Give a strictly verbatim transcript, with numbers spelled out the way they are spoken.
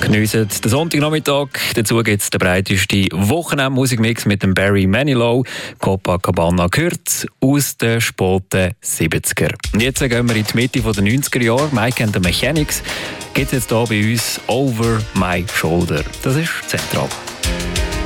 Geniessen den Sonntagnachmittag. Dazu gibt es den breitesten Wochenendmusikmix mit dem Barry Manilow. Copacabana gehört aus den späten siebziger. Und jetzt gehen wir in die Mitte der neunziger Jahre. Mike and the Mechanics gibt es jetzt hier bei uns Over My Shoulder. Das ist zentral.